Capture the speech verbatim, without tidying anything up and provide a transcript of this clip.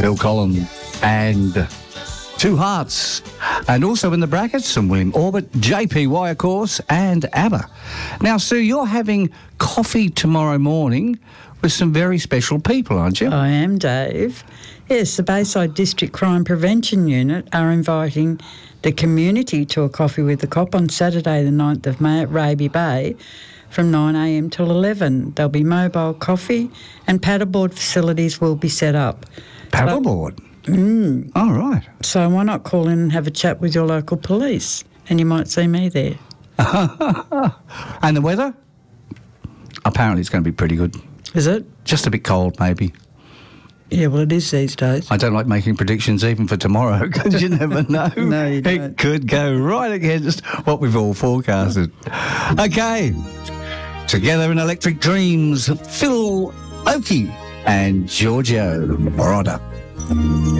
Phil Collins and Two Hearts. And also in the brackets, some William Orbit, J P Y, of course, and ABBA. Now, Sue, you're having coffee tomorrow morning with some very special people, aren't you? I am, Dave. Yes, the Bayside District Crime Prevention Unit are inviting the community to a coffee with the cop on Saturday the ninth of May at Raby Bay from nine a m till eleven. There'll be mobile coffee and paddleboard facilities will be set up. Paddleboard? So, mm, oh, right. So why not call in and have a chat with your local police and you might see me there. And the weather? Apparently it's going to be pretty good. Is it? Just a bit cold, maybe. Yeah, well, it is these days. I don't like making predictions even for tomorrow because you never know. No, you don't. It could go right against what we've all forecasted. Okay. Together in Electric Dreams, Phil Oakey and Giorgio Moroder.